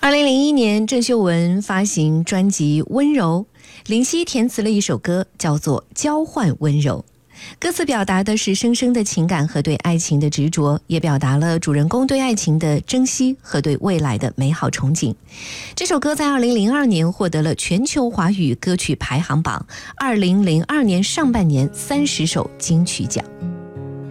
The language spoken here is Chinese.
2001年，郑秀文发行专辑《温柔》，林夕填词了一首歌，叫做《交换温柔》。歌词表达的是深深的情感和对爱情的执着，也表达了主人公对爱情的珍惜和对未来的美好憧憬。这首歌在2002年获得了全球华语歌曲排行榜2002年上半年30首金曲奖。